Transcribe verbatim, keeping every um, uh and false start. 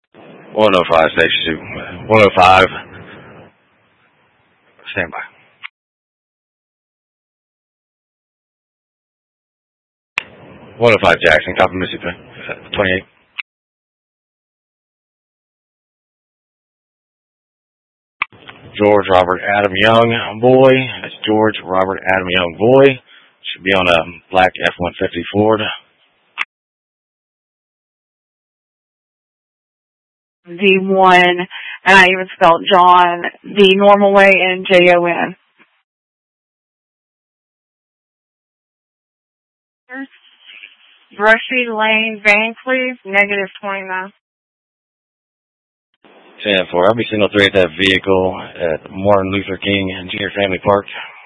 one oh five, station two. one oh five. Stand by. one oh five Jackson, copy Mississippi. twenty-eight. George Robert Adam Young, boy. That's George Robert Adam Young, boy. Should be on a black F one fifty Ford. V one, and I even spelled John the normal way and J O N. Brushy Lane, Vancleave, negative twenty-nine. ten four. I'll be single three at that vehicle at Martin Luther King Junior Family Park.